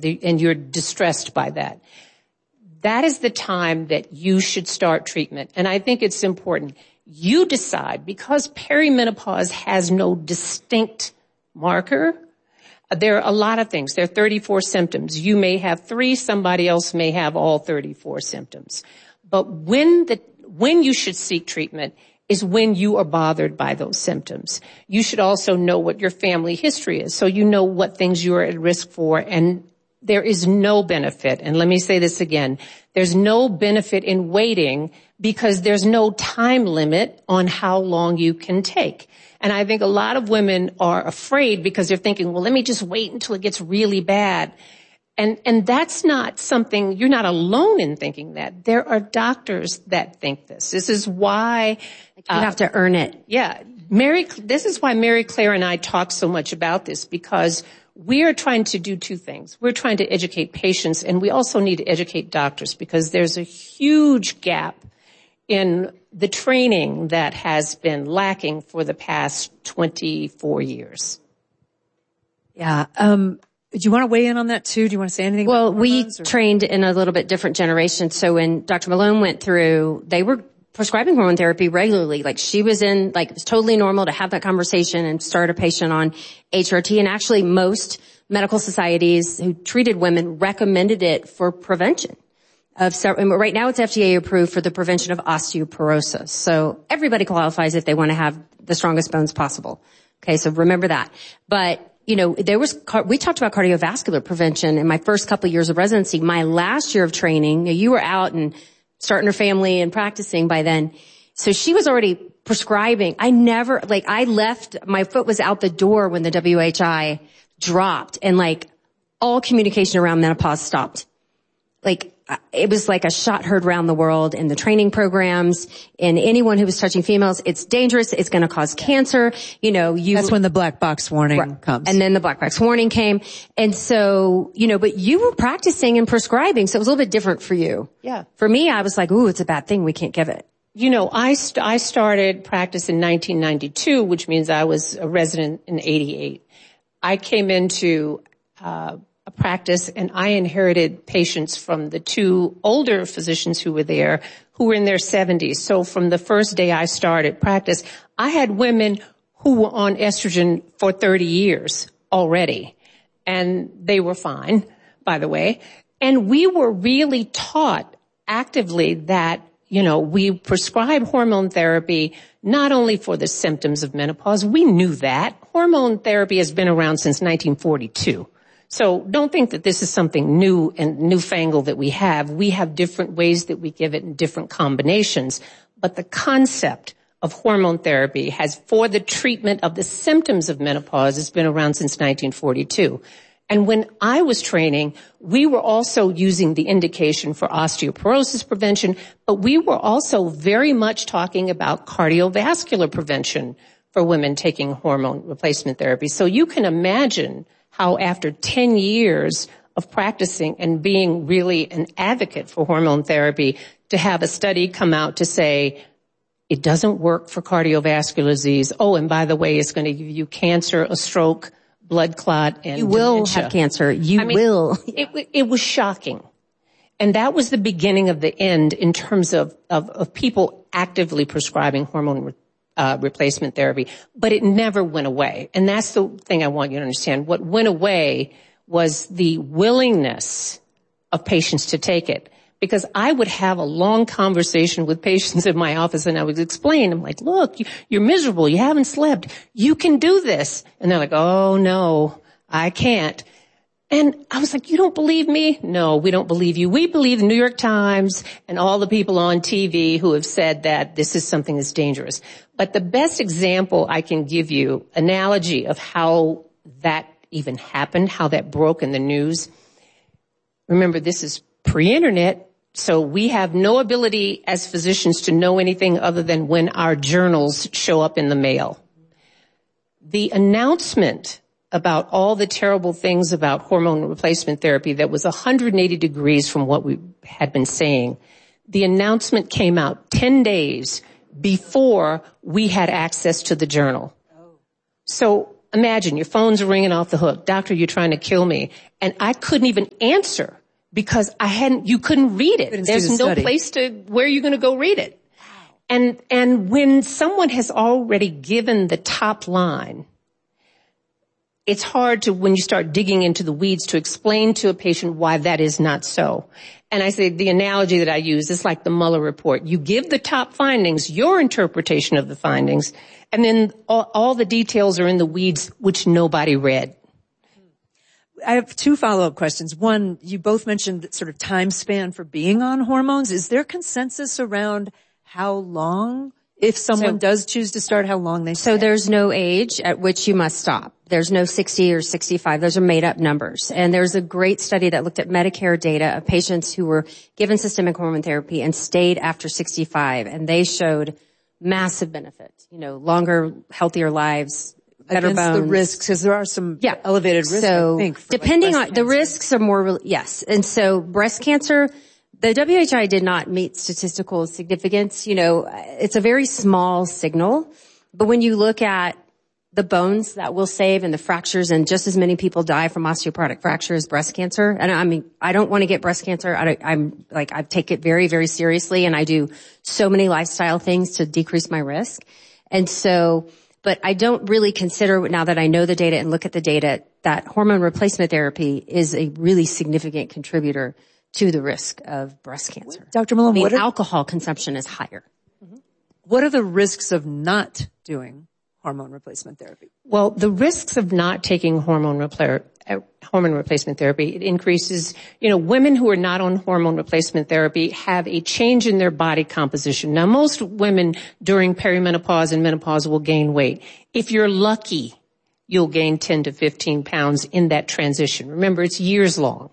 and you're distressed by that. That is the time that you should start treatment. And I think it's important. You decide, because perimenopause has no distinct marker. There are a lot of things. There are 34 symptoms. You may have 3, somebody else may have all 34 symptoms. But when you should seek treatment is when you are bothered by those symptoms. You should also know what your family history is, so you know what things you are at risk for. And there is no benefit, and let me say this again, there's no benefit in waiting because there's no time limit on how long you can take. And I think a lot of women are afraid because they're thinking, well, let me just wait until it gets really bad. And that's not something, you're not alone in thinking that. There are doctors that think this. This is why you have to earn it. Yeah. This is why Mary Claire and I talk so much about this, because we are trying to do 2 things. We're trying to educate patients, and we also need to educate doctors, because there's a huge gap in the training that has been lacking for the past 24 years. Yeah. Do you want to weigh in on that too? Do you want to say anything? Well, we trained in a little bit different generation. So when Dr. Malone went through, they were prescribing hormone therapy regularly. Like, she was it was totally normal to have that conversation and start a patient on HRT. And actually most medical societies who treated women recommended it for prevention and right now it's FDA approved for the prevention of osteoporosis. So everybody qualifies if they want to have the strongest bones possible. Okay. So remember that. But we talked about cardiovascular prevention in my first couple of years of residency. My last year of training, you were out and starting her family and practicing by then. So she was already prescribing. I left, my foot was out the door when the WHI dropped, and all communication around menopause stopped. It was like a shot heard around the world in the training programs, and anyone who was touching females, it's dangerous, it's going to cause cancer. That's when the black box warning comes. And then the black box warning came. And so, but you were practicing and prescribing, so it was a little bit different for you. Yeah. For me, I was like, ooh, it's a bad thing, we can't give it. I started practice in 1992, which means I was a resident in 88. I came into a practice, and I inherited patients from the 2 older physicians who were there, who were in their 70s. So from the first day I started practice, I had women who were on estrogen for 30 years already, and they were fine, by the way. And we were really taught actively that, we prescribe hormone therapy not only for the symptoms of menopause. We knew that. Hormone therapy has been around since 1942. So don't think that this is something new and newfangled that we have. We have different ways that we give it in different combinations. But the concept of hormone therapy for the treatment of the symptoms of menopause has been around since 1942. And when I was training, we were also using the indication for osteoporosis prevention, but we were also very much talking about cardiovascular prevention for women taking hormone replacement therapy. So you can imagine how after 10 years of practicing and being really an advocate for hormone therapy, to have a study come out to say it doesn't work for cardiovascular disease. Oh, and by the way, it's going to give you cancer, a stroke, blood clot, and you will dementia. have cancer. You will. It was shocking. And that was the beginning of the end in terms of people actively prescribing hormone replacement therapy, but it never went away. And that's the thing I want you to understand. What went away was the willingness of patients to take it. Because I would have a long conversation with patients in my office, and I would explain, I'm like, look, you're miserable, you haven't slept, you can do this. And they're like, oh no, I can't. And I was like, you don't believe me? No, we don't believe you. We believe the New York Times and all the people on TV who have said that this is something that's dangerous. But the best example I can give you, analogy of how that even happened, how that broke in the news. Remember, this is pre-internet, so we have no ability as physicians to know anything other than when our journals show up in the mail. The announcement about all the terrible things about hormone replacement therapy that was 180 degrees from what we had been saying. The announcement came out 10 days before we had access to the journal. So imagine your phone's ringing off the hook. Doctor, you're trying to kill me. And I couldn't even answer because you couldn't read it. There's no place where you're going to go read it. And when someone has already given the top line, it's hard when you start digging into the weeds to explain to a patient why that is not so. And I say the analogy that I use is like the Mueller report. You give the top findings, your interpretation of the findings, and then all the details are in the weeds, which nobody read. I have two follow-up questions. One, you both mentioned sort of time span for being on hormones. Is there consensus around how long, if someone does choose to start, how long they stay? So there's no age at which you must stop. There's no 60 or 65. Those are made up numbers. And there's a great study that looked at Medicare data of patients who were given systemic hormone therapy and stayed after 65. And they showed massive benefit, longer, healthier lives, better against bones. The risks, because there are some elevated risks, so, I think. Depending on the risks are more, yes. And so breast cancer, the WHI did not meet statistical significance. It's a very small signal, but when you look at the bones that will save and the fractures, and just as many people die from osteoporotic fracture as breast cancer. And I mean, I don't want to get breast cancer. I take it very, very seriously, and I do so many lifestyle things to decrease my risk. And so, but I don't really consider, now that I know the data and look at the data, that hormone replacement therapy is a really significant contributor to the risk of breast cancer. Dr. Malone, alcohol consumption is higher. What are the risks of not doing hormone replacement therapy? Well, the risks of not taking hormone replacement therapy, it increases, women who are not on hormone replacement therapy have a change in their body composition. Now, most women during perimenopause and menopause will gain weight. If you're lucky, you'll gain 10 to 15 pounds in that transition. Remember, it's years long.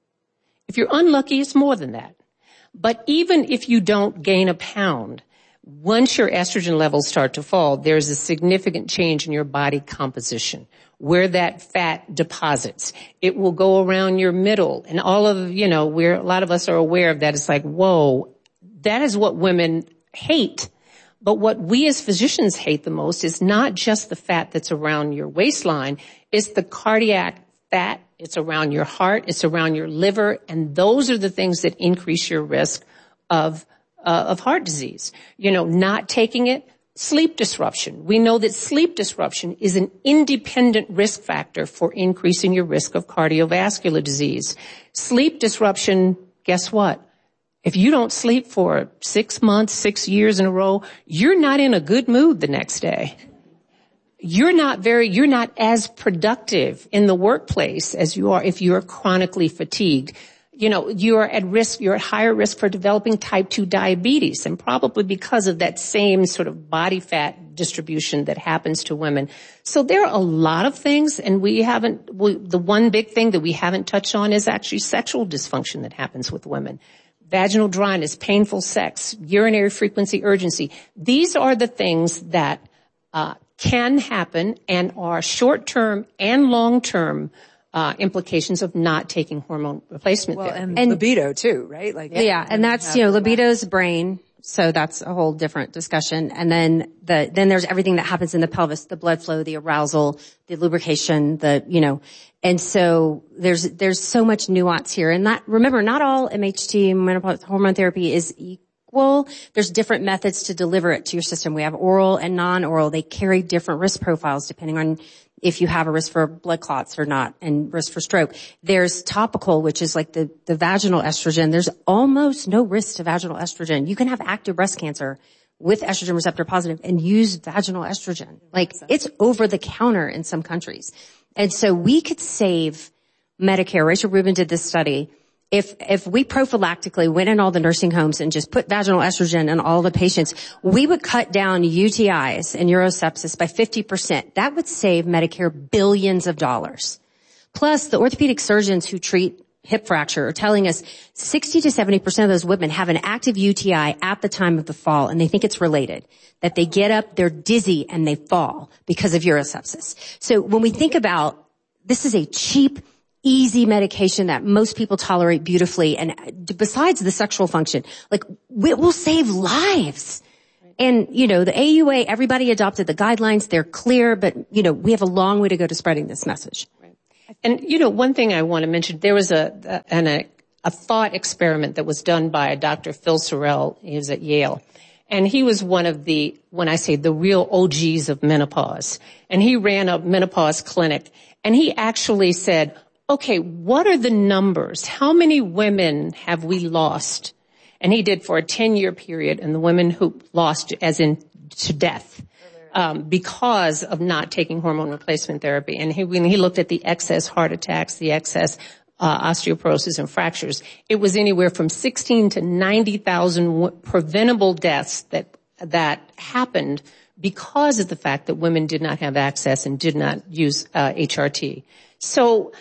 If you're unlucky, it's more than that. But even if you don't gain a pound, once your estrogen levels start to fall, there's a significant change in your body composition where that fat deposits. It will go around your middle, and all of, a lot of us are aware of that. It's like, whoa, that is what women hate. But what we as physicians hate the most is not just the fat that's around your waistline, it's the cardiac fat. It's around your heart, it's around your liver, and those are the things that increase your risk of heart disease. Not taking it, sleep disruption. We know that sleep disruption is an independent risk factor for increasing your risk of cardiovascular disease. Sleep disruption, guess what? If you don't sleep for 6 months, 6 years in a row, you're not in a good mood the next day. You're not as productive in the workplace as you are if you're chronically fatigued. You're at risk, you're at higher risk for developing type 2 diabetes, and probably because of that same sort of body fat distribution that happens to women. So there are a lot of things, and the one big thing that we haven't touched on is actually sexual dysfunction that happens with women. Vaginal dryness, painful sex, urinary frequency, urgency. These are the things that can happen and are short-term and long-term implications of not taking hormone replacement therapy. And libido too, right? And that's, libido's brain. So that's a whole different discussion. And then there's everything that happens in the pelvis, the blood flow, the arousal, the lubrication, and so there's so much nuance here. And remember, not all MHT, menopause hormone therapy is equal. There's different methods to deliver it to your system. We have oral and non-oral. They carry different risk profiles depending on if you have a risk for blood clots or not, and risk for stroke. There's topical, which is like the vaginal estrogen. There's almost no risk to vaginal estrogen. You can have active breast cancer with estrogen receptor positive and use vaginal estrogen. It's over the counter in some countries. And so we could save Medicare. Rachel Rubin did this study. If we prophylactically went in all the nursing homes and just put vaginal estrogen in all the patients, we would cut down UTIs and urosepsis by 50%. That would save Medicare billions of dollars. Plus, the orthopedic surgeons who treat hip fracture are telling us 60 to 70% of those women have an active UTI at the time of the fall, and they think it's related. That they get up, they're dizzy, and they fall because of urosepsis. So when we think about, this is a cheap, easy medication that most people tolerate beautifully, and besides the sexual function, it will save lives. And, the AUA, everybody adopted the guidelines. They're clear, but, we have a long way to go to spreading this message. Right. And, one thing I want to mention, there was a thought experiment that was done by Dr. Phil Sorrell. He was at Yale. And he was one of the, when I say the real OGs of menopause. And he ran a menopause clinic. And he actually said, okay, what are the numbers? How many women have we lost? And he did for a 10-year period, and the women who lost as in to death because of not taking hormone replacement therapy. And when he looked at the excess heart attacks, the excess osteoporosis and fractures, it was anywhere from 16 to 90,000 preventable deaths that happened because of the fact that women did not have access and did not use HRT. So,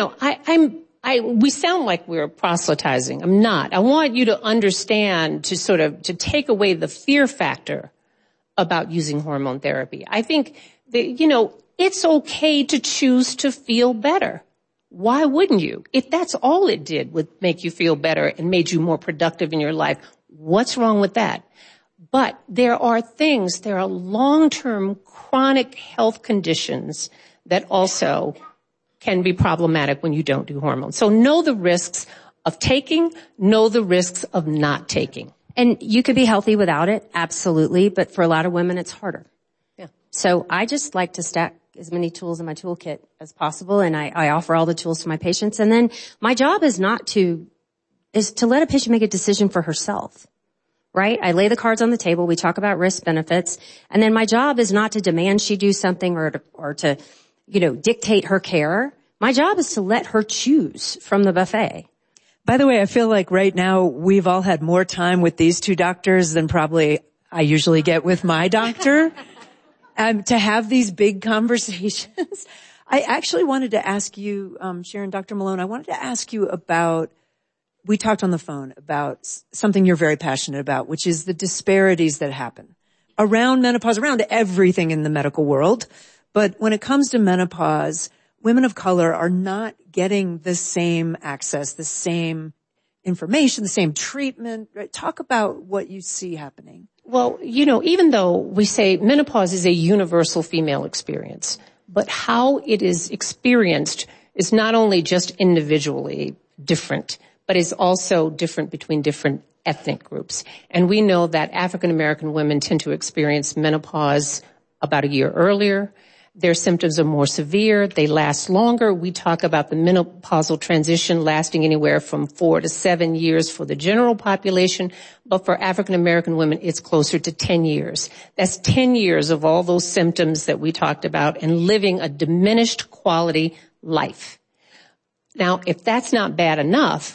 we sound like we're proselytizing. I'm not. I want you to understand, to take away the fear factor about using hormone therapy. I think that, it's okay to choose to feel better. Why wouldn't you? If that's all it did would make you feel better and made you more productive in your life, what's wrong with that? But there are long-term chronic health conditions that also can be problematic when you don't do hormones. So know the risks of taking, know the risks of not taking. And you could be healthy without it, absolutely, but for a lot of women it's harder. Yeah. So I just like to stack as many tools in my toolkit as possible, and I offer all the tools to my patients. And then my job is to let a patient make a decision for herself. Right? I lay the cards on the table, we talk about risk benefits, and then my job is not to demand she do something or to dictate her care. My job is to let her choose from the buffet. By the way, I feel like right now we've all had more time with these two doctors than probably I usually get with my doctor. To have these big conversations. I actually wanted to ask you, Sharon, Dr. Malone, I wanted to ask you about, we talked on the phone about something you're very passionate about, which is the disparities that happen around menopause, around everything in the medical world. But when it comes to menopause, women of color are not getting the same access, the same information, the same treatment. Right? Talk about what you see happening. Well, even though we say menopause is a universal female experience, but how it is experienced is not only just individually different, but is also different between different ethnic groups. And we know that African American women tend to experience menopause about a year earlier. Their symptoms are more severe. They last longer. We talk about the menopausal transition lasting anywhere from 4 to 7 years for the general population. But for African American women, it's closer to 10 years. That's 10 years of all those symptoms that we talked about and living a diminished quality life. Now, if that's not bad enough,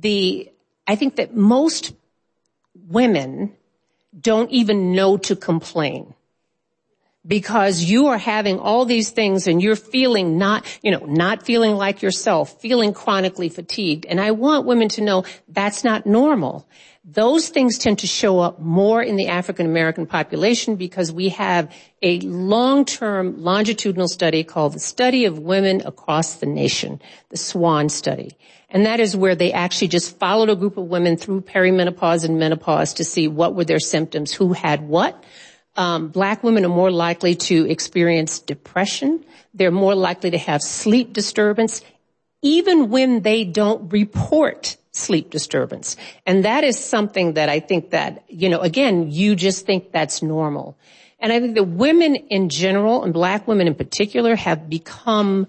I think that most women don't even know to complain. Because you are having all these things and you're feeling not feeling like yourself, feeling chronically fatigued. And I want women to know that's not normal. Those things tend to show up more in the African American population because we have a long-term longitudinal study called the Study of Women Across the Nation, the SWAN study. And that is where they actually just followed a group of women through perimenopause and menopause to see what were their symptoms, who had what. Black women are more likely to experience depression. They're more likely to have sleep disturbance, even when they don't report sleep disturbance. And that is something that I think that, again, you just think that's normal. And I think that women in general, and Black women in particular, have become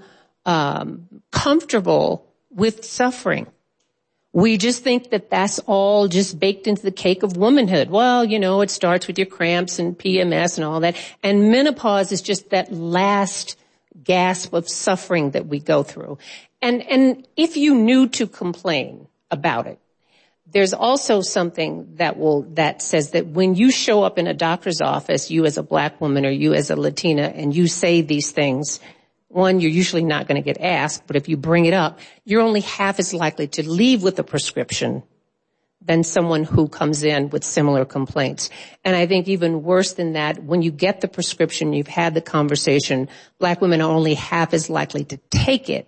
comfortable with suffering. We just think that that's all just baked into the cake of womanhood. Well, it starts with your cramps and PMS and all that. And menopause is just that last gasp of suffering that we go through. And if you knew to complain about it, there's also something that says that when you show up in a doctor's office, you as a Black woman or you as a Latina, and you say these things, one, you're usually not going to get asked, but if you bring it up, you're only half as likely to leave with a prescription than someone who comes in with similar complaints. And I think even worse than that, when you get the prescription, you've had the conversation, Black women are only half as likely to take it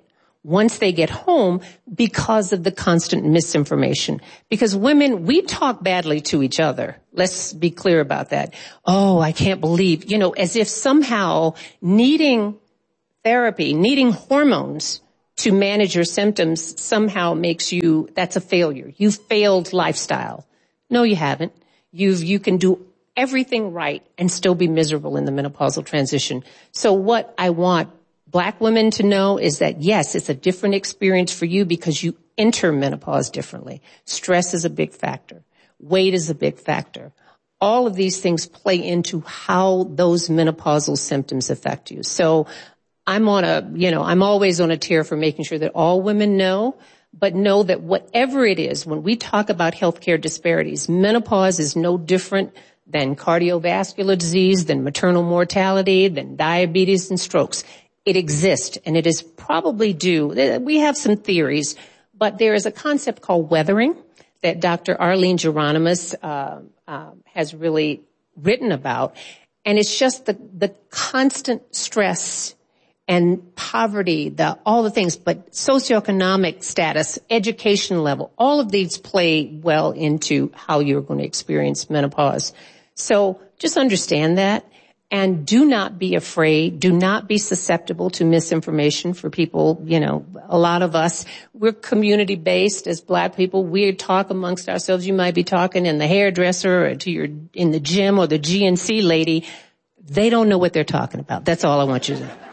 once they get home because of the constant misinformation. Because women, we talk badly to each other. Let's be clear about that. Oh, I can't believe, as if somehow needing therapy, needing hormones to manage your symptoms somehow makes you, that's a failure. You've failed lifestyle. No, you haven't. You can do everything right and still be miserable in the menopausal transition. So what I want Black women to know is that, yes, it's a different experience for you because you enter menopause differently. Stress is a big factor. Weight is a big factor. All of these things play into how those menopausal symptoms affect you. So I'm always on a tear for making sure that all women know, but know that whatever it is, when we talk about healthcare disparities, menopause is no different than cardiovascular disease, than maternal mortality, than diabetes and strokes. It exists, and it is probably due. We have some theories, but there is a concept called weathering that Dr. Arlene Geronimus has really written about, and it's just the constant stress and poverty, all the things, but socioeconomic status, education level, all of these play well into how you're going to experience menopause. So just understand that. And do not be afraid. Do not be susceptible to misinformation for people. A lot of us, we're community-based as Black people. We talk amongst ourselves. You might be talking in the hairdresser or in the gym or the GNC lady. They don't know what they're talking about. That's all I want you to know.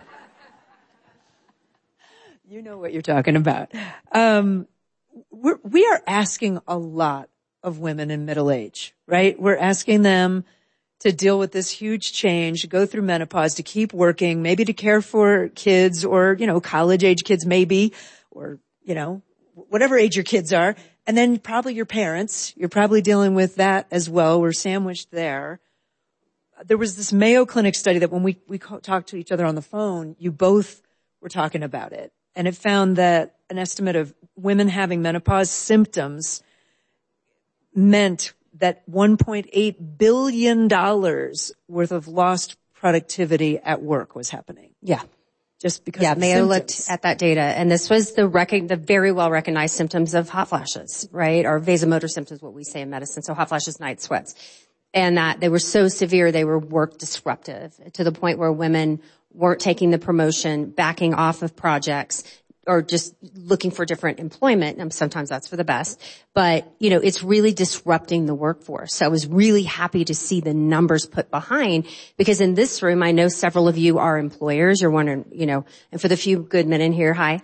You know what you're talking about. We are asking a lot of women in middle age, right? We're asking them to deal with this huge change, go through menopause, to keep working, maybe to care for kids or, college age kids maybe, or, whatever age your kids are. And then probably your parents, you're probably dealing with that as well. We're sandwiched there. There was this Mayo Clinic study that when we talked to each other on the phone, you both were talking about it. And it found that an estimate of women having menopause symptoms meant that $1.8 billion worth of lost productivity at work was happening. Yeah. Just because of Mayo symptoms. Looked at that data, and this was the very well recognized symptoms of hot flashes, right? Or vasomotor symptoms, what we say in medicine. So hot flashes, night sweats. And that they were so severe, they were work disruptive to the point where women weren't taking the promotion, backing off of projects, or just looking for different employment. And sometimes that's for the best. But, it's really disrupting the workforce. So I was really happy to see the numbers put behind, because in this room, I know several of you are employers. You're wondering, and for the few good men in here, hi.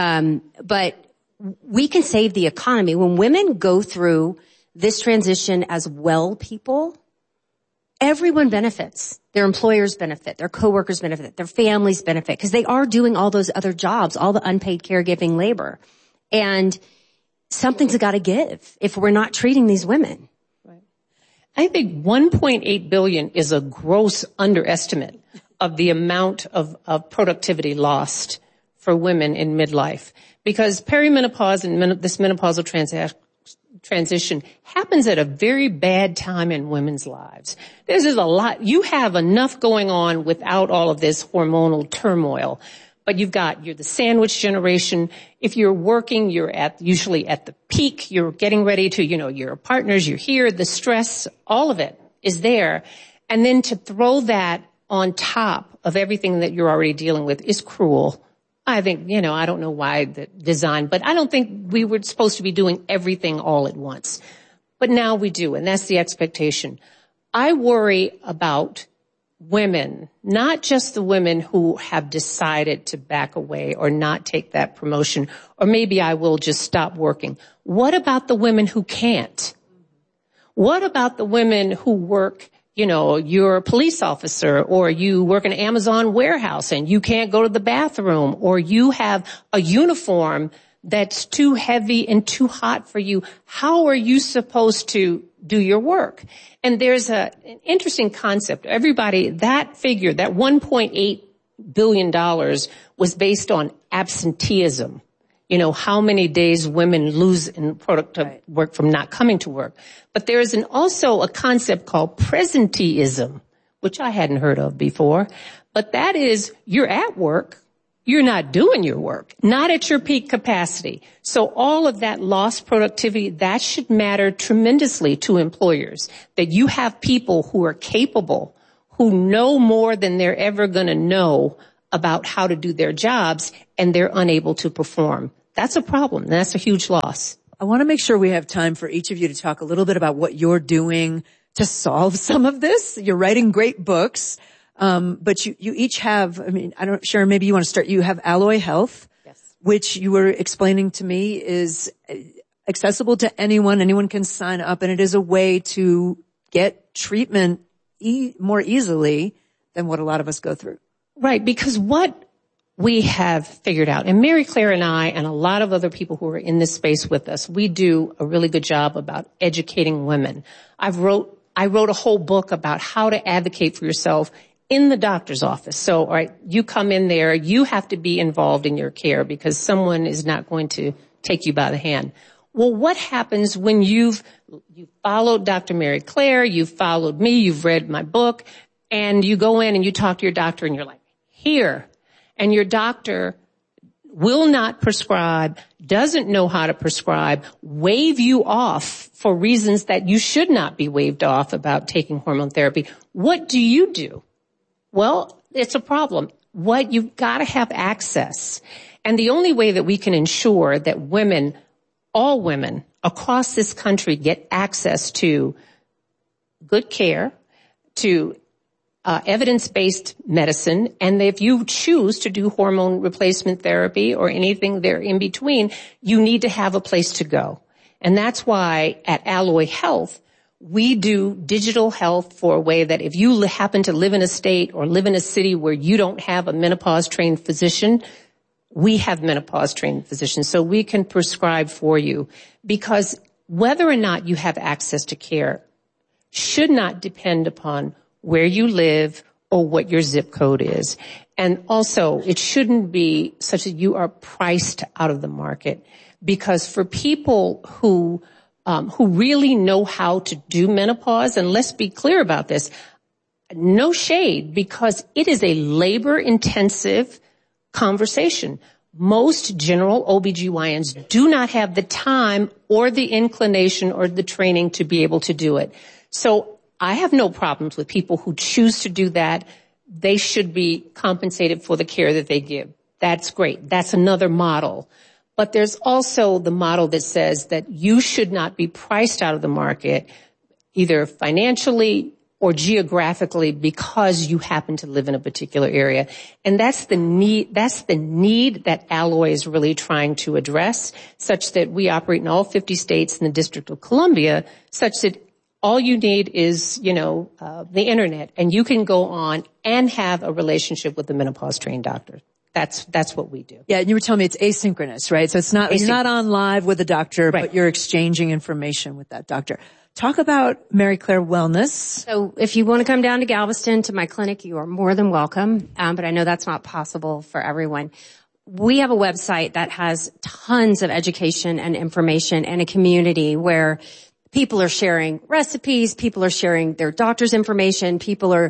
But we can save the economy. When women go through this transition as well people, everyone benefits. Their employers benefit. Their coworkers benefit. Their families benefit, because they are doing all those other jobs, all the unpaid caregiving labor. And something's got to give if we're not treating these women. Right. I think 1.8 billion is a gross underestimate of the amount of productivity lost for women in midlife, because perimenopause and this menopausal transition happens at a very bad time in women's lives. There's just a lot. You have enough going on without all of this hormonal turmoil. But you're the sandwich generation. If you're working, you're usually at the peak. You're getting ready to, your partners, you're here, the stress, all of it is there. And then to throw that on top of everything that you're already dealing with is cruel. I think, I don't know why the design, but I don't think we were supposed to be doing everything all at once. But now we do, and that's the expectation. I worry about women, not just the women who have decided to back away or not take that promotion, or maybe I will just stop working. What about the women who can't? What about the women who work, you're a police officer, or you work in an Amazon warehouse and you can't go to the bathroom, or you have a uniform that's too heavy and too hot for you? How are you supposed to do your work? And there's an interesting concept. That figure, that $1.8 billion was based on absenteeism. How many days women lose in productive work from not coming to work. But there is also a concept called presenteeism, which I hadn't heard of before. But that is, you're at work, you're not doing your work, not at your peak capacity. So all of that lost productivity, that should matter tremendously to employers, that you have people who are capable, who know more than they're ever going to know about how to do their jobs, and they're unable to perform. That's a problem. That's a huge loss. I want to make sure we have time for each of you to talk a little bit about what you're doing to solve some of this. You're writing great books. But you each have, Sharon, maybe you want to start. You have Alloy Health, yes, which you were explaining to me is accessible to anyone. Anyone can sign up, and it is a way to get treatment more easily than what a lot of us go through. Right, because what we have figured out, and Mary Claire and I and a lot of other people who are in this space with us, we do a really good job about educating women. I wrote a whole book about how to advocate for yourself in the doctor's office. So, all right, you come in there, you have to be involved in your care because someone is not going to take you by the hand. Well, what happens when you've followed Dr. Mary Claire, you've followed me, you've read my book, and you go in and you talk to your doctor and you're like, here, and your doctor will not prescribe, doesn't know how to prescribe, waive you off for reasons that you should not be waived off about taking hormone therapy. What do you do? Well, it's a problem. You've got to have access. And the only way that we can ensure that women, all women across this country get access to good care, to evidence-based medicine, and if you choose to do hormone replacement therapy or anything there in between, you need to have a place to go. And that's why at Alloy Health, we do digital health for a way that if you happen to live in a state or live in a city where you don't have a menopause-trained physician, we have menopause-trained physicians, so we can prescribe for you. Because whether or not you have access to care should not depend upon where you live or what your zip code is. And also, it shouldn't be such that you are priced out of the market. Because for people who really know how to do menopause, and let's be clear about this, no shade, because it is a labor-intensive conversation. Most general OBGYNs do not have the time or the inclination or the training to be able to do it. So I have no problems with people who choose to do that. They should be compensated for the care that they give. That's great. That's another model. But there's also the model that says that you should not be priced out of the market, either financially or geographically, because you happen to live in a particular area. And that's the need that Alloy is really trying to address, such that we operate in all 50 states and the District of Columbia, such that all you need is, the internet, and you can go on and have a relationship with a menopause-trained doctor. That's what we do. Yeah, and you were telling me it's asynchronous, right? So it's not, you're not on live with a doctor, right, but you're exchanging information with that doctor. Talk about Mary Claire Wellness. So if you want to come down to Galveston to my clinic, you are more than welcome. But I know that's not possible for everyone. We have a website that has tons of education and information and a community where people are sharing recipes, people are sharing their doctor's information, people are,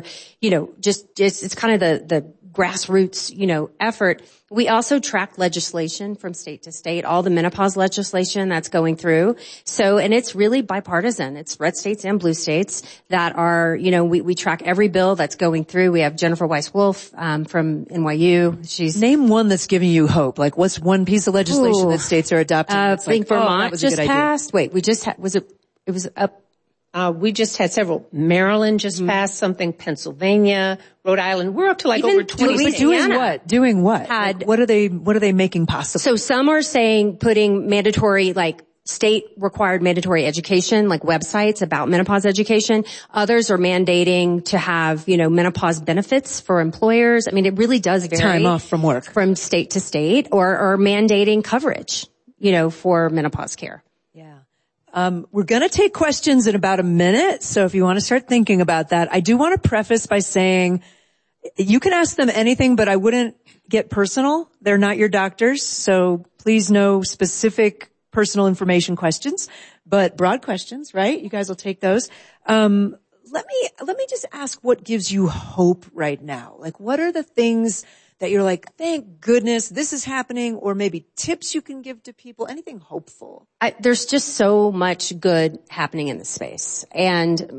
it's kind of the grassroots, effort. We also track legislation from state to state, all the menopause legislation that's going through. So, and it's really bipartisan. It's red states and blue states that are, we track every bill that's going through. We have Jennifer Weiss-Wolf, from NYU. Name one that's giving you hope. Like, what's one piece of legislation that states are adopting? I think Vermont just passed. Wait, we just had, it was up. We just had several. Maryland just passed something. Pennsylvania, Rhode Island. We're up to over 20. Doing what? What are they making possible? So some are saying putting mandatory, state required mandatory education, websites about menopause education. Others are mandating to have, menopause benefits for employers. I mean, it really does vary. Time off from work. From state to state, or mandating coverage, for menopause care. We're going to take questions in about a minute. So if you want to start thinking about that, I do want to preface by saying you can ask them anything, but I wouldn't get personal. They're not your doctors. So please no specific personal information questions, but broad questions, right? You guys will take those. Let me just ask what gives you hope right now? What are the things that you're like, thank goodness this is happening, or maybe tips you can give to people, anything hopeful? There's just so much good happening in this space. And,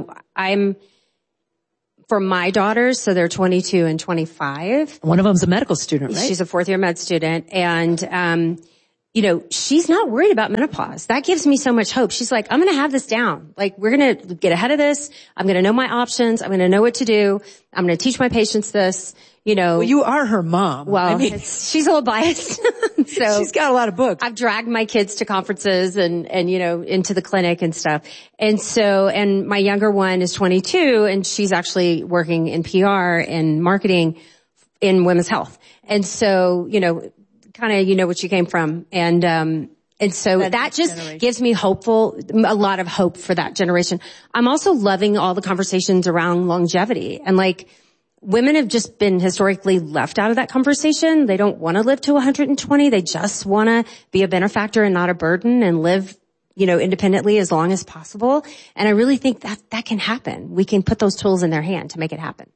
for my daughters, so they're 22 and 25. One of them's a medical student, right? She's a fourth year med student. And, she's not worried about menopause. That gives me so much hope. She's like, I'm going to have this down. Like, we're going to get ahead of this. I'm going to know my options. I'm going to know what to do. I'm going to teach my patients this, Well, you are her mom. Well, she's a little biased. So she's got a lot of books. I've dragged my kids to conferences and into the clinic and stuff. And my younger one is 22 and she's actually working in PR and marketing in women's health. And so, kind of, what you came from. And so that just gives me a lot of hope for that generation. I'm also loving all the conversations around longevity, and women have just been historically left out of that conversation. They don't want to live to 120. They just want to be a benefactor and not a burden and live, independently as long as possible. And I really think that can happen. We can put those tools in their hand to make it happen.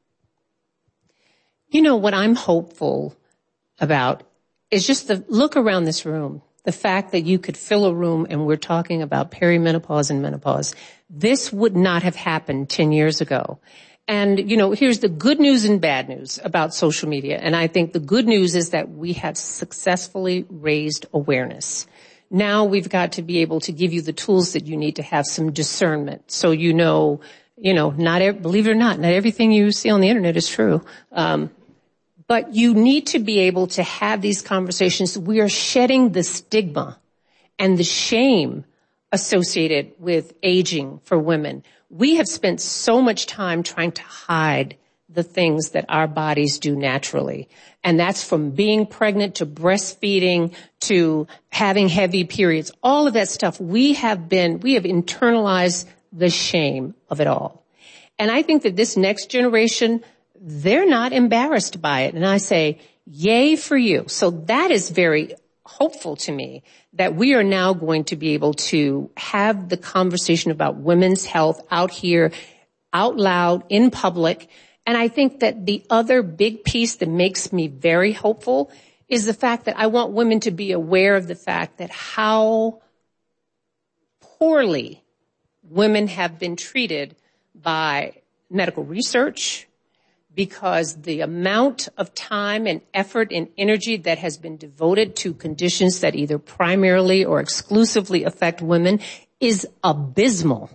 What I'm hopeful about is just the look around this room. The fact that you could fill a room and we're talking about perimenopause and menopause. This would not have happened 10 years ago. And, here's the good news and bad news about social media. And I think the good news is that we have successfully raised awareness. Now we've got to be able to give you the tools that you need to have some discernment. So believe it or not everything you see on the internet is true. But you need to be able to have these conversations. We are shedding the stigma and the shame associated with aging for women. We have spent so much time trying to hide the things that our bodies do naturally. And that's from being pregnant to breastfeeding to having heavy periods. All of that stuff, we have internalized the shame of it all. And I think that this next generation, they're not embarrassed by it. And I say, yay for you. So that is very hopeful to me, that we are now going to be able to have the conversation about women's health out here, out loud, in public. And I think that the other big piece that makes me very hopeful is the fact that I want women to be aware of the fact that how poorly women have been treated by medical research, because the amount of time and effort and energy that has been devoted to conditions that either primarily or exclusively affect women is abysmal.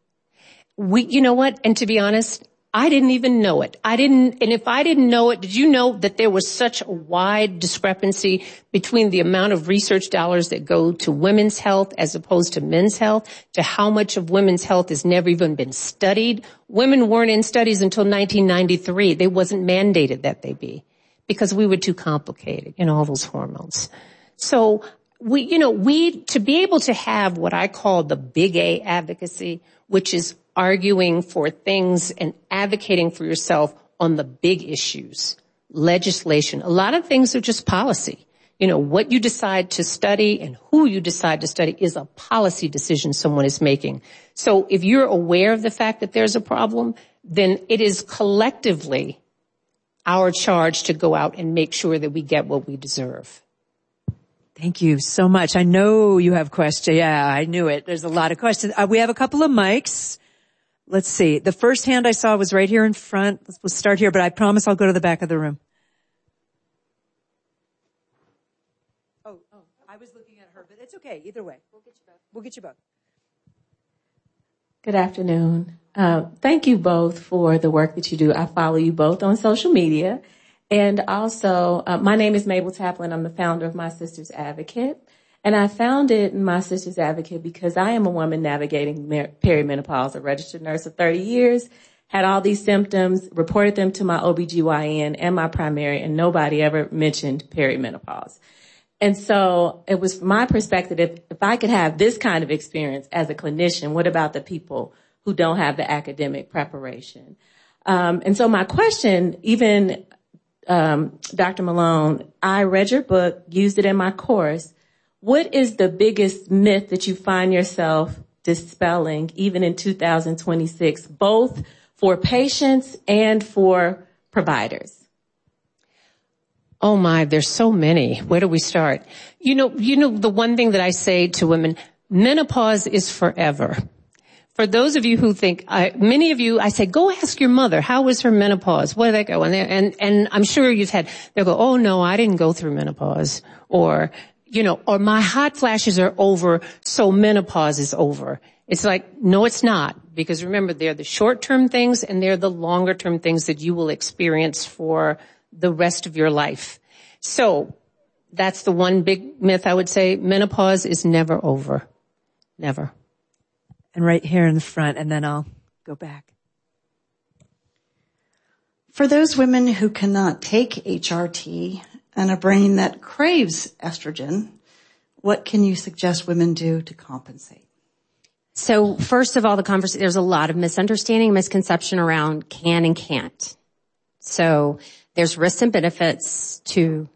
And to be honest, I didn't even know it. And if I didn't know it, did you know that there was such a wide discrepancy between the amount of research dollars that go to women's health as opposed to men's health, to how much of women's health has never even been studied? Women weren't in studies until 1993. They wasn't mandated that they be, because we were too complicated in all those hormones. So to be able to have what I call the big A advocacy, which is arguing for things and advocating for yourself on the big issues, legislation. A lot of things are just policy. What you decide to study and who you decide to study is a policy decision someone is making. So if you're aware of the fact that there's a problem, then it is collectively our charge to go out and make sure that we get what we deserve. Thank you so much. I know you have questions. Yeah, I knew it. There's a lot of questions. We have a couple of mics. Let's see. The first hand I saw was right here in front. Let's start here, but I promise I'll go to the back of the room. Oh, I was looking at her, but it's okay. Either way. We'll get you both. Good afternoon. Thank you both for the work that you do. I follow you both on social media. And also, my name is Mabel Taplin. I'm the founder of My Sister's Advocate. And I founded My Sister's Advocate because I am a woman navigating perimenopause, a registered nurse of 30 years, had all these symptoms, reported them to my OBGYN and my primary, and nobody ever mentioned perimenopause. And so it was from my perspective, if I could have this kind of experience as a clinician, what about the people who don't have the academic preparation? And so my question, even Dr. Malone, I read your book, used it in my course. What is the biggest myth that you find yourself dispelling, even in 2026, both for patients and for providers? Oh my, there's so many. Where do we start? You know, the one thing that I say to women, menopause is forever. For those of you who think, many of you, I say, go ask your mother, how was her menopause? What did that go? And I'm sure they'll go, oh no, I didn't go through menopause. Or my hot flashes are over, so menopause is over. It's like, no, it's not. Because remember, they're the short-term things and they're the longer-term things that you will experience for the rest of your life. So that's the one big myth I would say. Menopause is never over. Never. And right here in the front, and then I'll go back. For those women who cannot take HRT and a brain that craves estrogen, what can you suggest women do to compensate? So first of all, there's a lot of misunderstanding, misconception around can and can't. So there's risks and benefits to.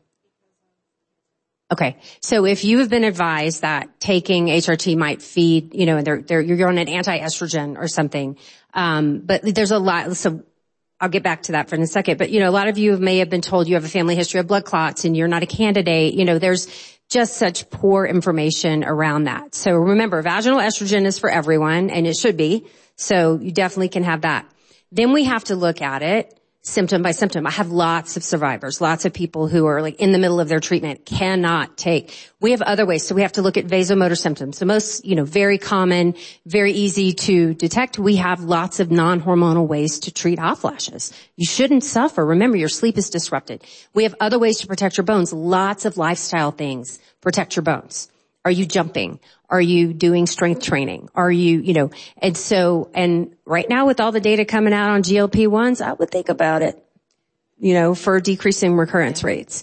Okay. So if you have been advised that taking HRT might feed, and you're on an anti-estrogen or something, but there's a lot, so I'll get back to that for in a second. But, a lot of you may have been told you have a family history of blood clots and you're not a candidate. There's just such poor information around that. So remember, vaginal estrogen is for everyone and it should be. So you definitely can have that. Then we have to look at it symptom by symptom. I have lots of survivors, lots of people who are like in the middle of their treatment, cannot take. We have other ways. So we have to look at vasomotor symptoms. The most, very common, very easy to detect. We have lots of non-hormonal ways to treat hot flashes. You shouldn't suffer. Remember, your sleep is disrupted. We have other ways to protect your bones. Lots of lifestyle things protect your bones. Are you jumping? Are you doing strength training? Are you, and right now with all the data coming out on GLP-1s, I would think about it, for decreasing recurrence rates.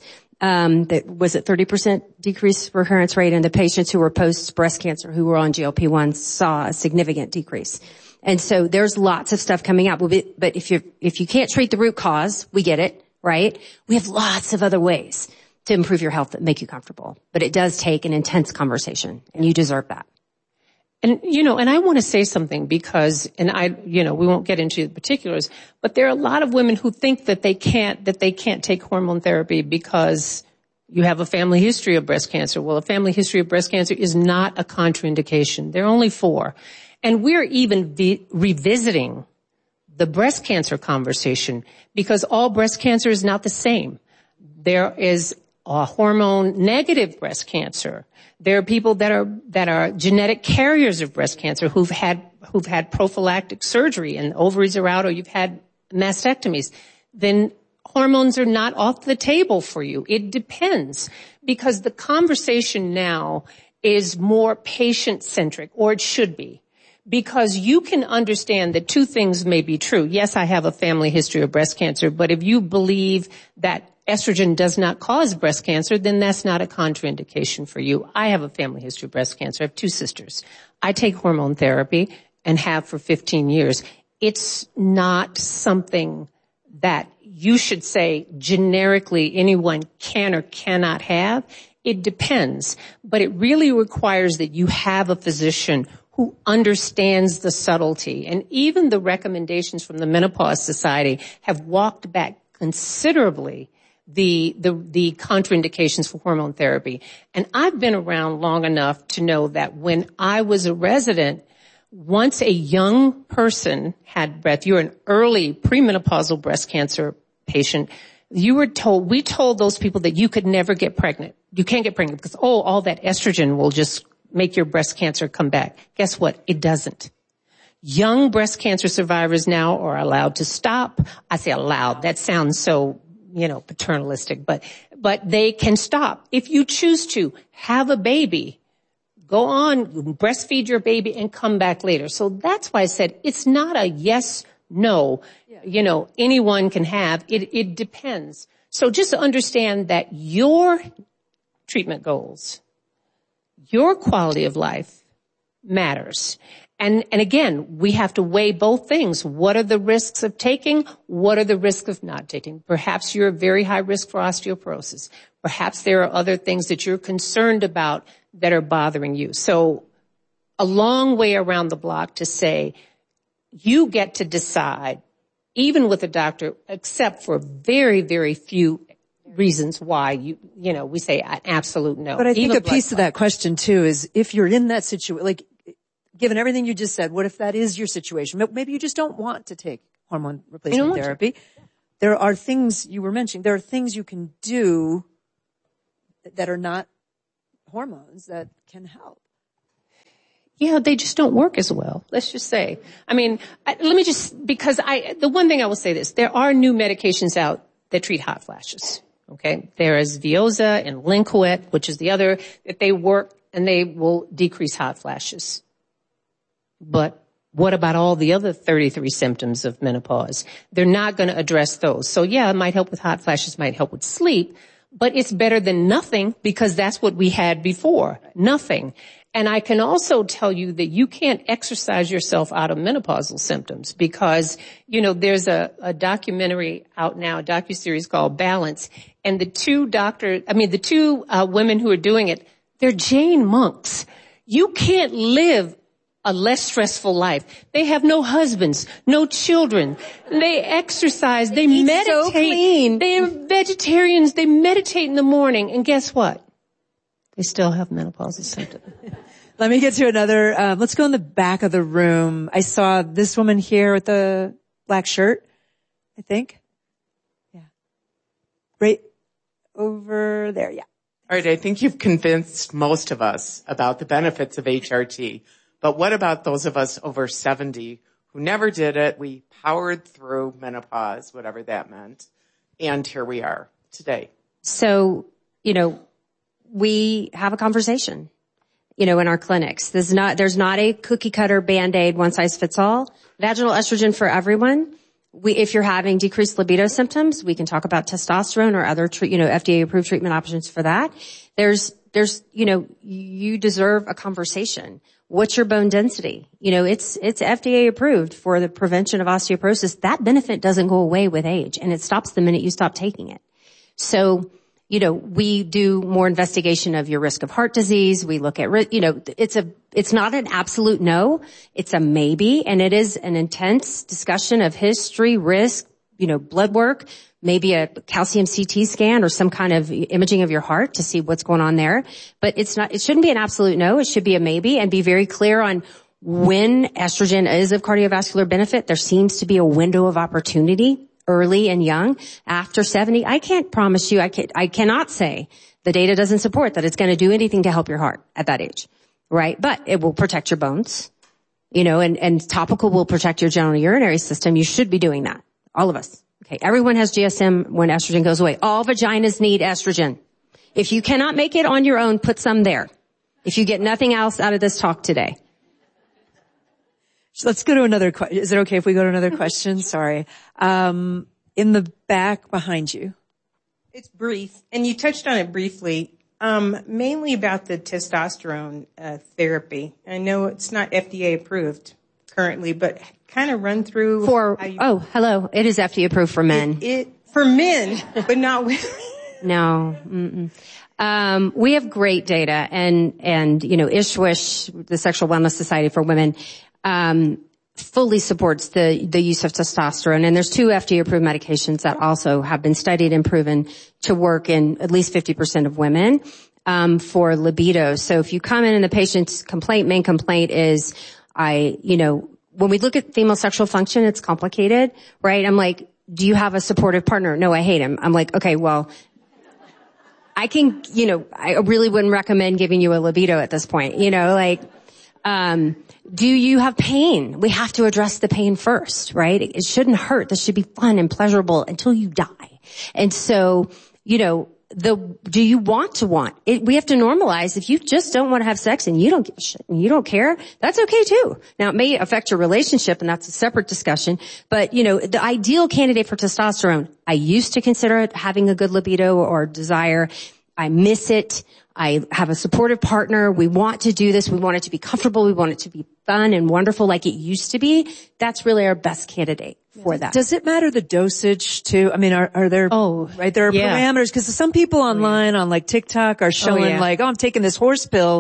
Was it 30% decrease recurrence rate in the patients who were post breast cancer who were on GLP-1s saw a significant decrease. And so there's lots of stuff coming out. But if you can't treat the root cause, we get it, right? We have lots of other ways to improve your health that make you comfortable. But it does take an intense conversation, and you deserve that. And, and I want to say something because, we won't get into the particulars, but there are a lot of women who think that they can't take hormone therapy because you have a family history of breast cancer. Well, a family history of breast cancer is not a contraindication. There are only 4. And we're even revisiting the breast cancer conversation because all breast cancer is not the same. There is a hormone negative breast cancer. There are people that are genetic carriers of breast cancer who've had prophylactic surgery and ovaries are out or you've had mastectomies. Then hormones are not off the table for you. It depends because the conversation now is more patient centric, or it should be. Because you can understand that 2 things may be true. Yes, I have a family history of breast cancer, but if you believe that estrogen does not cause breast cancer, then that's not a contraindication for you. I have a family history of breast cancer. I have 2 sisters. I take hormone therapy and have for 15 years. It's not something that you should say generically anyone can or cannot have. It depends, but it really requires that you have a physician who understands the subtlety. And even the recommendations from the Menopause Society have walked back considerably the contraindications for hormone therapy. And I've been around long enough to know that when I was a resident, once a young person had you're an early premenopausal breast cancer patient, we told those people that you could never get pregnant. You can't get pregnant because, all that estrogen will just make your breast cancer come back. Guess what? It doesn't. Young breast cancer survivors now are allowed to stop. I say allowed. That sounds so, paternalistic, but they can stop. If you choose to have a baby, go on, breastfeed your baby and come back later. So that's why I said it's not a yes, no, anyone can have. It depends. So just understand that your treatment goals, your quality of life matters. And again, we have to weigh both things. What are the risks of taking? What are the risks of not taking? Perhaps you're a very high risk for osteoporosis. Perhaps there are other things that you're concerned about that are bothering you. So a long way around the block to say you get to decide, even with a doctor, except for very, very few reasons why we say an absolute no. But I think a piece of that question too is if you're in that situation, like given everything you just said, what if that is your situation? Maybe you just don't want to take hormone replacement therapy. There are things you were mentioning. There are things you can do that are not hormones that can help. Yeah, they just don't work as well. Let's just say. I mean, the one thing I will say this, there are new medications out that treat hot flashes. Okay. There is Veozah and Linquet, which is the other, that they work and they will decrease hot flashes. But what about all the other 33 symptoms of menopause? They're not going to address those. So yeah, it might help with hot flashes, might help with sleep, but it's better than nothing because that's what we had before. Nothing. And I can also tell you that you can't exercise yourself out of menopausal symptoms because, there's a documentary out now, a docuseries called Balance, and the two women who are doing it, they're Jain monks. You can't live a less stressful life. They have no husbands, no children. They exercise, they meditate. So clean. They are vegetarians, they meditate in the morning, and guess what? They still have menopausal symptoms. Let me get to another, let's go in the back of the room. I saw this woman here with the black shirt, I think. Yeah. Right over there, yeah. All right, I think you've convinced most of us about the benefits of HRT. But what about those of us over 70 who never did it? We powered through menopause, whatever that meant, and here we are today. So, we have a conversation. In our clinics. There's not a cookie cutter Band-Aid, one size fits all. Vaginal estrogen for everyone. If you're having decreased libido symptoms, we can talk about testosterone or other, FDA approved treatment options for that. You deserve a conversation. What's your bone density? It's FDA approved for the prevention of osteoporosis. That benefit doesn't go away with age, and it stops the minute you stop taking it. So, we do more investigation of your risk of heart disease. We look at, it's not an absolute no. It's a maybe, and it is an intense discussion of history, risk, blood work, maybe a calcium CT scan or some kind of imaging of your heart to see what's going on there. But it shouldn't be an absolute no. It should be a maybe, and be very clear on when estrogen is of cardiovascular benefit. There seems to be a window of opportunity early and young. After 70, I can't promise you, I cannot say the data doesn't support that it's going to do anything to help your heart at that age, right? But it will protect your bones, and topical will protect your genital urinary system. You should be doing that. All of us. Okay. Everyone has GSM when estrogen goes away. All vaginas need estrogen. If you cannot make it on your own, put some there. If you get nothing else out of this talk today. So let's go to another question. Is it okay if we go to another question? Sorry. In the back behind you. It's brief, and you touched on it briefly, mainly about the testosterone therapy. I know it's not FDA approved currently, but kind of run through hello. It is FDA approved for men. For men, but not women. No. Mm-mm. We have great data, and ISWISH, the Sexual Wellness Society for Women, fully supports the use of testosterone. And there's 2 FDA-approved medications that also have been studied and proven to work in at least 50% of women for libido. So if you come in and the patient's main complaint is, when we look at female sexual function, it's complicated, right? I'm like, do you have a supportive partner? No, I hate him. I'm like, okay, well, I really wouldn't recommend giving you a libido at this point, do you have pain? We have to address the pain first, right? It shouldn't hurt. This should be fun and pleasurable until you die. And so, do you want it? We have to normalize. If you just don't want to have sex and you don't give a shit and you don't care, that's okay too. Now, it may affect your relationship, and that's a separate discussion. But, the ideal candidate for testosterone, I used to consider it having a good libido or desire. I miss it. I have a supportive partner. We want to do this. We want it to be comfortable. We want it to be fun and wonderful like it used to be. That's really our best candidate for that. Does it matter the dosage too? I mean, are there, right? There are parameters, because some people online on like TikTok are showing I'm taking this horse pill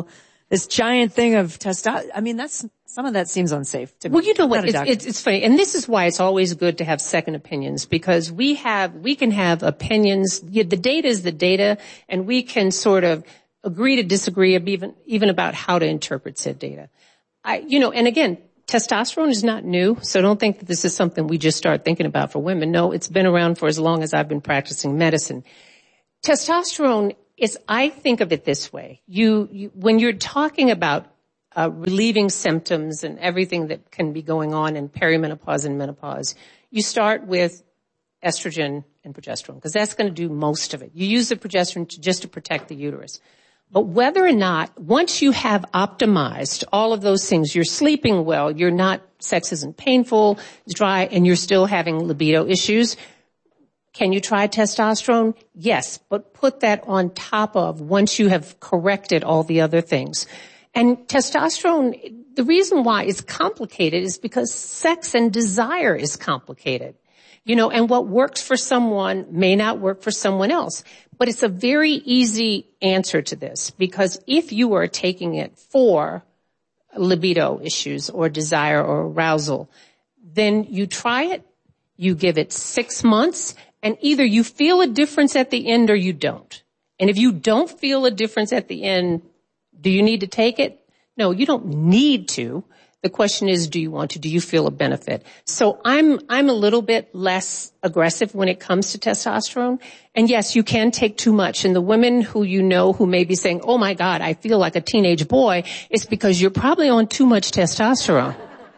this giant thing of testosterone. I mean, some of that seems unsafe to me. Well, you know what? Not a doctor. It's funny. And this is why it's always good to have second opinions, because we can have opinions. The data is the data, and we can sort of agree to disagree even about how to interpret said data. And again, testosterone is not new, so don't think that this is something we just start thinking about for women. No, it's been around for as long as I've been practicing medicine. Testosterone is, I think of it this way. When you're talking about relieving symptoms and everything that can be going on in perimenopause and menopause, you start with estrogen and progesterone, because that's going to do most of it. You use the progesterone just to protect the uterus. But whether or not, once you have optimized all of those things, you're sleeping well, sex isn't painful, it's dry, and you're still having libido issues, can you try testosterone? Yes, but put that on top of once you have corrected all the other things. And testosterone, the reason why it's complicated is because sex and desire is complicated. And what works for someone may not work for someone else. But it's a very easy answer to this, because if you are taking it for libido issues or desire or arousal, then you try it, you give it 6 months, and either you feel a difference at the end or you don't. And if you don't feel a difference at the end, do you need to take it? No, you don't need to. The question is, do you want to? Do you feel a benefit? So I'm a little bit less aggressive when it comes to testosterone. And yes, you can take too much. And the women who who may be saying, oh my God, I feel like a teenage boy, it's because you're probably on too much testosterone.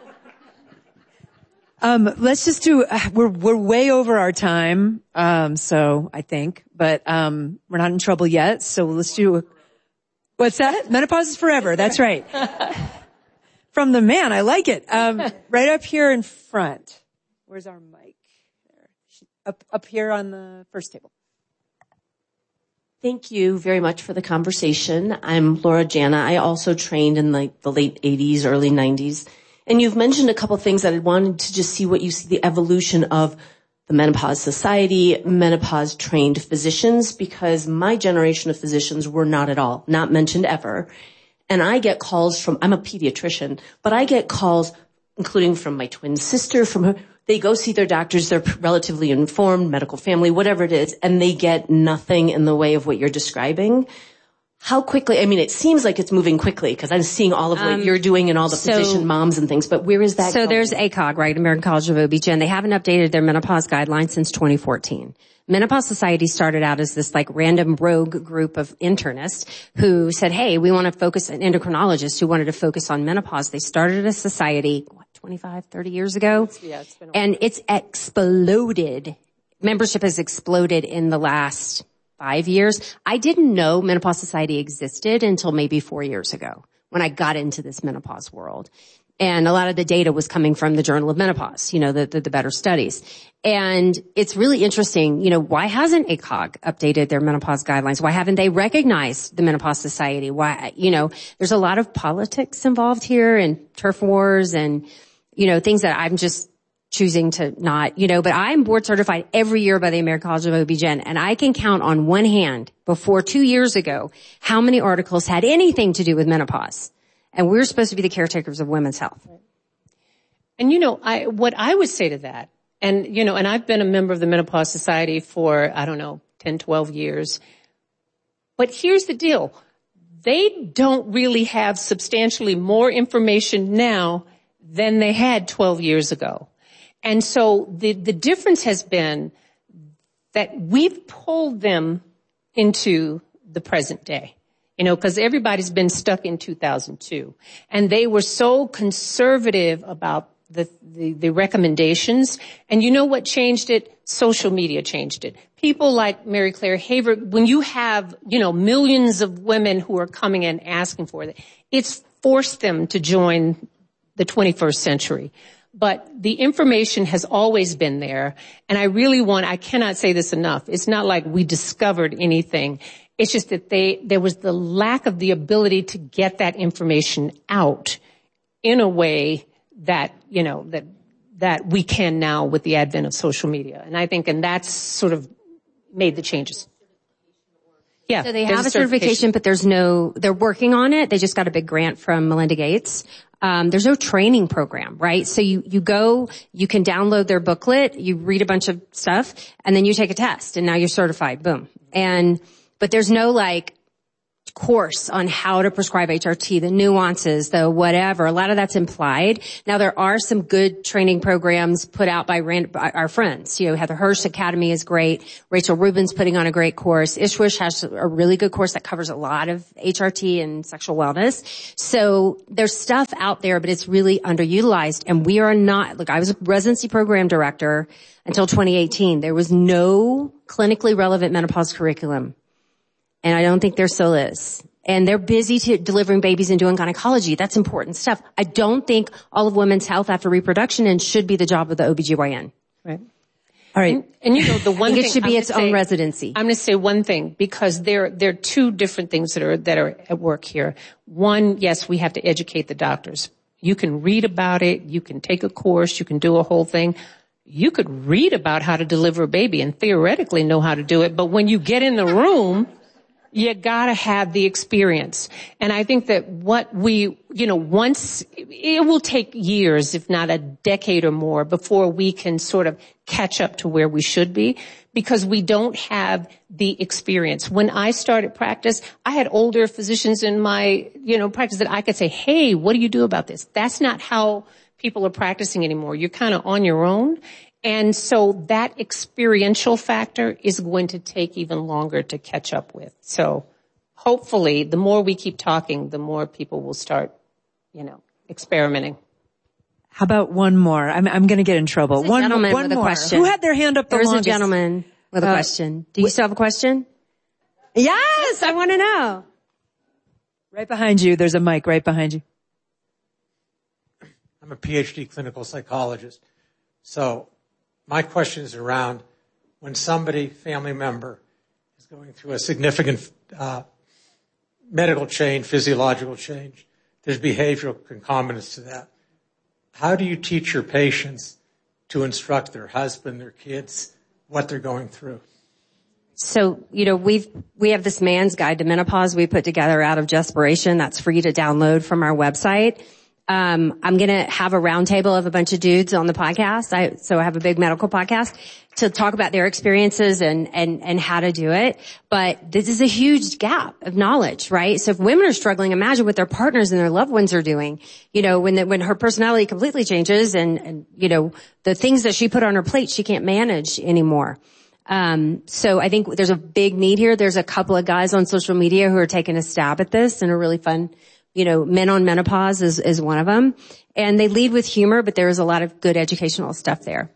Let's just we're way over our time. So I think, but, we're not in trouble yet. So let's do, what's that? Menopause is forever. That's right. From the man, I like it. Right up here in front. Where's our mic? There. Up here on the first table. Thank you very much for the conversation. I'm Laura Jana. I also trained in the late 80s, early 90s. And you've mentioned a couple of things that I wanted to just see what you see the evolution of the Menopause Society, menopause trained physicians, because my generation of physicians were not mentioned ever. And I get calls I'm a pediatrician, but I get calls, including from my twin sister, they go see their doctors, they're relatively informed, medical family, whatever it is, and they get nothing in the way of what you're describing. How quickly, it seems like it's moving quickly, because I'm seeing all of what you're doing and all the physician moms and things, but where is that going? There's ACOG, right, American College of OB-GYN. They haven't updated their menopause guidelines since 2014. Menopause Society started out as this random rogue group of internists who said, hey, we want to focus, an endocrinologist who wanted to focus on menopause. They started a society, 25, 30 years ago? Yeah, it's been a while. And it's exploded. Membership has exploded in the last 5 years. I didn't know Menopause Society existed until maybe 4 years ago when I got into this menopause world. And a lot of the data was coming from the Journal of Menopause, the better studies. And it's really interesting, why hasn't ACOG updated their menopause guidelines? Why haven't they recognized the Menopause Society? Why, there's a lot of politics involved here and turf wars and, things that I'm just choosing to not, but I'm board certified every year by the American College of OB-GYN, and I can count on one hand before 2 years ago how many articles had anything to do with menopause. And we're supposed to be the caretakers of women's health. And what I would say to that, and I've been a member of the Menopause Society for, 10, 12 years. But here's the deal. They don't really have substantially more information now than they had 12 years ago. And so the difference has been that we've pulled them into the present day. Because everybody's been stuck in 2002. And they were so conservative about the recommendations. And you know what changed it? Social media changed it. People like Mary Claire Haver, when you have, millions of women who are coming in asking for it, it's forced them to join the 21st century. But the information has always been there. And I cannot say this enough. It's not like we discovered anything. It's just that there was the lack of the ability to get that information out in a way that, that we can now with the advent of social media. And I think, and that's sort of made the changes. Yeah. So they have a certification, but they're working on it. They just got a big grant from Melinda Gates. There's no training program, right? So you go, you can download their booklet, you read a bunch of stuff, and then you take a test, and now you're certified. Boom. But there's no course on how to prescribe HRT, the nuances, the whatever. A lot of that's implied. Now there are some good training programs put out by our friends. Heather Hirsch Academy is great. Rachel Rubin's putting on a great course. Ishwish has a really good course that covers a lot of HRT and sexual wellness. So there's stuff out there, but it's really underutilized. And we are not, I was a residency program director until 2018. There was no clinically relevant menopause curriculum. And I don't think there still is. And they're busy delivering babies and doing gynecology. That's important stuff. I don't think all of women's health after reproduction and should be the job of the OBGYN. Right. All right. And the one thing it should be its own residency. I'm going to say one thing because there are two different things that are at work here. One, yes, we have to educate the doctors. You can read about it. You can take a course. You can do a whole thing. You could read about how to deliver a baby and theoretically know how to do it. But when you get in the room, you gotta have the experience. And I think that once, it will take years, if not a decade or more, before we can sort of catch up to where we should be, because we don't have the experience. When I started practice, I had older physicians in my, practice that I could say, hey, what do you do about this? That's not how people are practicing anymore. You're kind of on your own. And so that experiential factor is going to take even longer to catch up with. So hopefully the more we keep talking, the more people will start, experimenting. How about one more? I'm going to get in trouble. One gentleman with more. A question. Who had their hand up the longest? There's a gentleman with a question. Do you still have a question? Yes, I want to know. Right behind you. There's a mic right behind you. I'm a PhD clinical psychologist. So my question is around when family member, is going through a significant medical change, physiological change, there's behavioral concomitants to that. How do you teach your patients to instruct their husband, their kids, what they're going through? So, we have this man's guide to menopause we put together out of desperation. That's free to download from our website. I'm going to have a roundtable of a bunch of dudes on the podcast. So I have a big medical podcast to talk about their experiences and how to do it. But this is a huge gap of knowledge, right? So if women are struggling, imagine what their partners and their loved ones are doing. When her personality completely changes and the things that she put on her plate, she can't manage anymore. So I think there's a big need here. There's a couple of guys on social media who are taking a stab at this and are really fun. Men on Menopause is one of them. And they lead with humor, but there is a lot of good educational stuff there.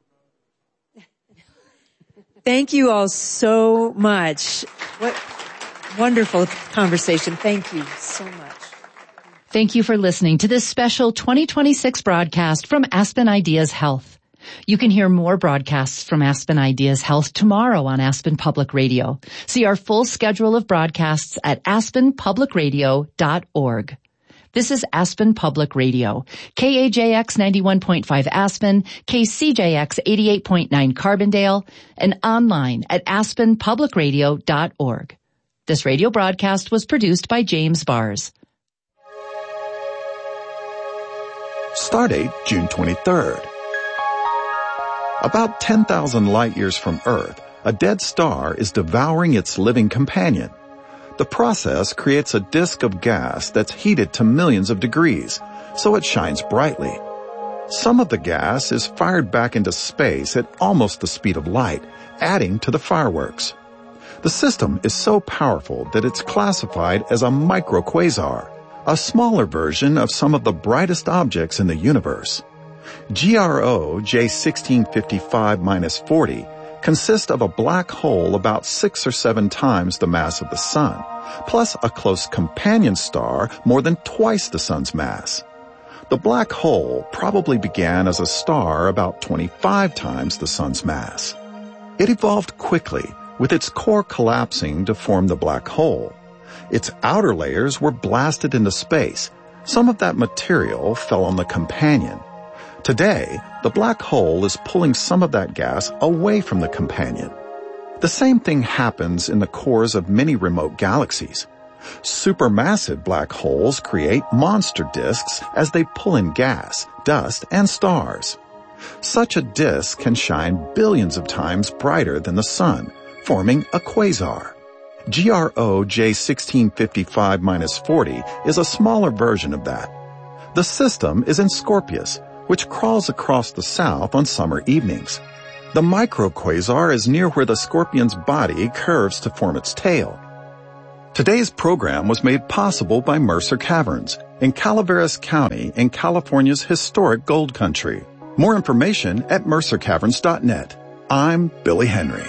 Thank you all so much. What wonderful conversation. Thank you so much. Thank you for listening to this special 2026 broadcast from Aspen Ideas Health. You can hear more broadcasts from Aspen Ideas Health tomorrow on Aspen Public Radio. See our full schedule of broadcasts at aspenpublicradio.org. This is Aspen Public Radio, KAJX 91.5 Aspen, KCJX 88.9 Carbondale, and online at aspenpublicradio.org. This radio broadcast was produced by James Bars. Stardate June 23rd. About 10,000 light years from Earth, a dead star is devouring its living companion. The process creates a disk of gas that's heated to millions of degrees, so it shines brightly. Some of the gas is fired back into space at almost the speed of light, adding to the fireworks. The system is so powerful that it's classified as a microquasar, a smaller version of some of the brightest objects in the universe. GRO J1655-40 consists of a black hole about 6 or 7 times the mass of the Sun, plus a close companion star more than twice the Sun's mass. The black hole probably began as a star about 25 times the Sun's mass. It evolved quickly, with its core collapsing to form the black hole. Its outer layers were blasted into space. Some of that material fell on the companion. Today, the black hole is pulling some of that gas away from the companion. The same thing happens in the cores of many remote galaxies. Supermassive black holes create monster disks as they pull in gas, dust, and stars. Such a disk can shine billions of times brighter than the sun, forming a quasar. GRO J1655-40 is a smaller version of that. The system is in Scorpius, which crawls across the south on summer evenings. The microquasar is near where the scorpion's body curves to form its tail. Today's program was made possible by Mercer Caverns in Calaveras County in California's historic gold country. More information at mercercaverns.net. I'm Billy Henry.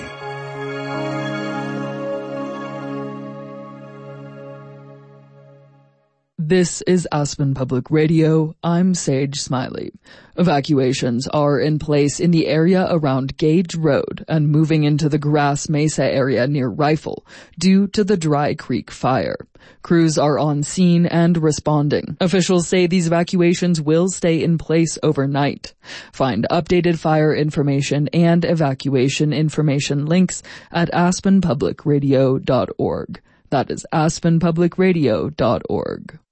This is Aspen Public Radio. I'm Sage Smiley. Evacuations are in place in the area around Gage Road and moving into the Grass Mesa area near Rifle due to the Dry Creek fire. Crews are on scene and responding. Officials say these evacuations will stay in place overnight. Find updated fire information and evacuation information links at aspenpublicradio.org. That is aspenpublicradio.org.